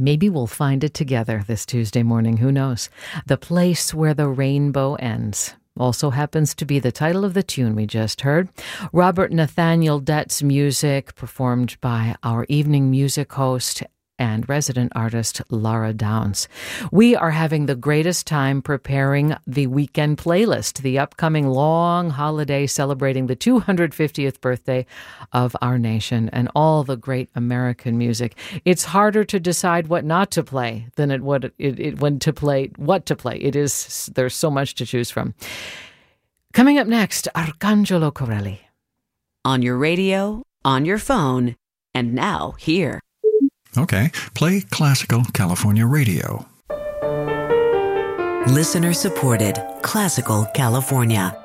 Maybe we'll find it together this Tuesday morning. Who knows? The Place Where the Rainbow Ends also happens to be the title of the tune we just heard. Robert Nathaniel Dett's music, performed by our evening music host and resident artist Laura Downs. We are having the greatest time preparing the weekend playlist, the upcoming long holiday celebrating the 250th birthday of our nation and all the great American music. It's harder to decide what not to play than what to play. There's so much to choose from. Coming up next, Arcangelo Corelli. On your radio, on your phone, and now here. Okay, play Classical California Radio. Listener supported Classical California.